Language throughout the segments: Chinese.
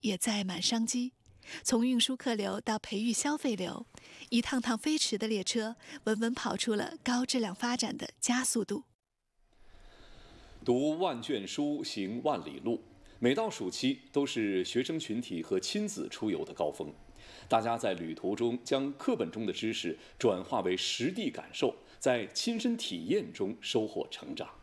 也载满商机。从运输客流到培育消费流，一趟趟飞驰的列车稳稳跑出了高质量发展的加速度。 读万卷书，行万里路。每到暑期，都是学生群体和亲子出游的高峰。大家在旅途中将课本中的知识转化为实地感受，在亲身体验中收获成长。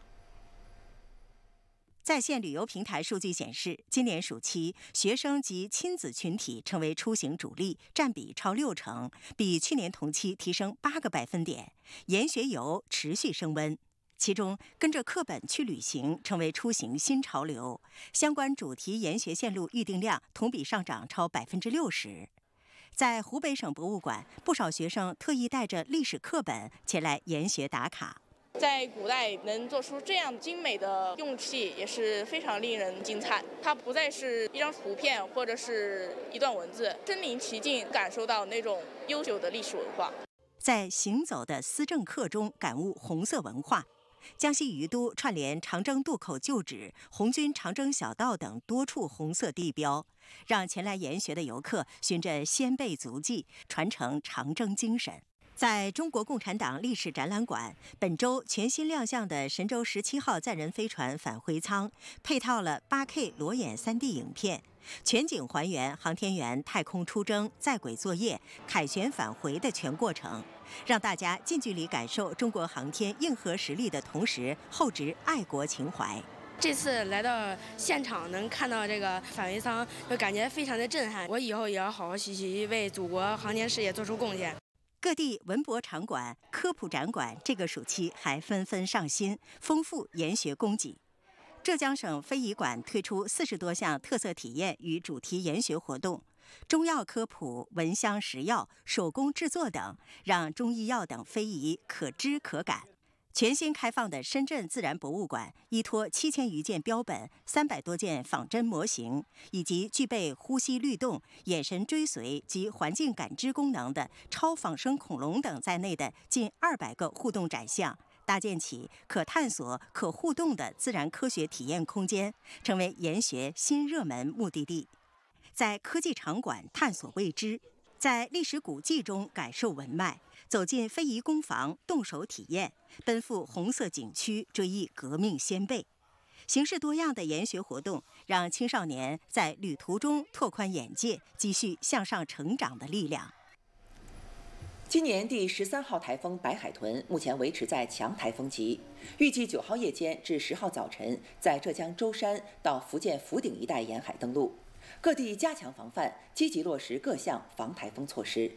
在线旅游平台数据显示，今年暑期学生及亲子群体成为出行主力，占比超60%，比去年同期提升8个百分点。研学游持续升温，其中跟着课本去旅行成为出行新潮流，相关主题研学线路预订量同比上涨超60%。在湖北省博物馆，不少学生特意带着历史课本前来研学打卡。 在古代能做出这样精美的用器也是非常令人惊叹，它不再是一张图片或者是一段文字，身临其境感受到那种悠久的历史文化。 在行走的思政课中感悟红色文化，江西于都串联长征渡口旧址、红军长征小道等多处红色地标，让前来研学的游客循着先辈足迹，传承长征精神。在中国共产党历史展览馆，本周全新亮相的神舟17号载人飞船返回舱，配套了 8K 裸眼3D 影片，全景还原航天员太空出征、在轨作业、凯旋返回的全过程，让大家近距离感受中国航天硬核实力的同时，厚植爱国情怀。 这次来到现场，能看到这个返回舱，就感觉非常的震撼。我以后也要好好学习，为祖国航天事业做出贡献。 各地文博场馆、科普展馆这个暑期还纷纷上新，丰富研学供给。浙江省非遗馆推出40多项特色体验与主题研学活动，中药科普、闻香识药、手工制作等，让中医药等非遗可知可感。全新开放的深圳自然博物馆，依托7000余件标本、300多件仿真模型，以及具备呼吸律动、眼神追随及环境感知功能的超仿生恐龙等在内的近200个互动展项，搭建起可探索、可互动的自然科学体验空间，成为研学新热门目的地。在科技场馆探索未知，在历史古迹中感受文脉，走进非遗工坊动手体验，奔赴红色景区追忆革命先辈。形式多样的研学活动，让青少年在旅途中拓宽眼界，积蓄向上成长的力量。 今年第13号台风白海豚目前维持在强台风级，预计9号夜间至10号早晨在浙江舟山到福建福鼎一带沿海登陆。各地加强防范，积极落实各项防台风措施。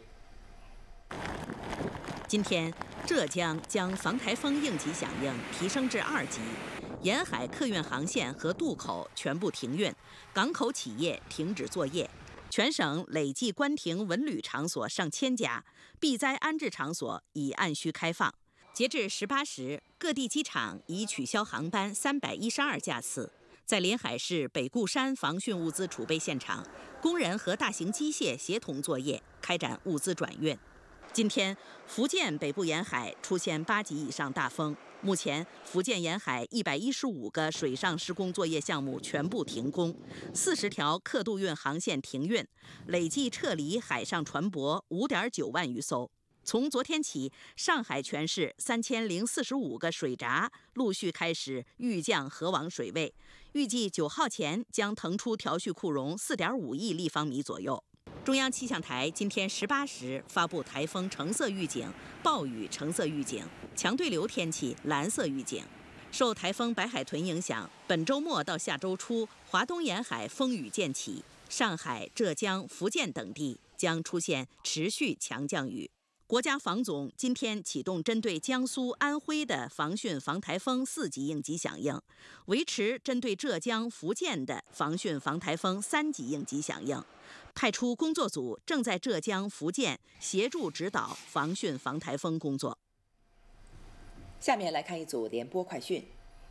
今天，浙江将防台风应急响应提升至2级，沿海客运航线和渡口全部停运，港口企业停止作业。全省累计关停文旅场所上千家，避灾安置场所已按需开放。截至18时，各地机场已取消航班312架次。在临海市北固山防汛物资储备现场，工人和大型机械协同作业，开展物资转运。今天，福建北部沿海出现8级以上大风，目前福建沿海115个水上施工作业项目全部停工，40条客渡运航线停运，累计撤离海上船舶5.9万余艘。从昨天起，上海全市3045个水闸陆续开始预降河网水位，预计9号前将腾出调蓄库容4.5亿立方米左右。中央气象台今天18时发布台风橙色预警、暴雨橙色预警、强对流天气蓝色预警。受台风白海豚影响，本周末到下周初，华东沿海风雨渐起，上海、浙江、福建等地将出现持续强降雨。国家防总今天启动针对江苏、安徽的防汛防台风4级应急响应，维持针对浙江、福建的防汛防台风3级应急响应，派出工作组正在浙江、福建协助指导防汛防台风工作。 下面来看一组联播快讯。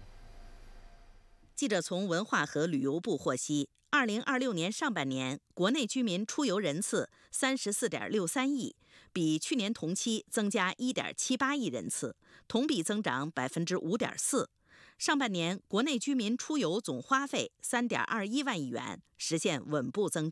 记者从文化和旅游部获悉，2026年上半年国内居民出游人次34.63亿，比去年同期增加1.78亿人次，同比增长5.4%。 上半年国内居民出游总花费3.21万亿元，实现稳步增长。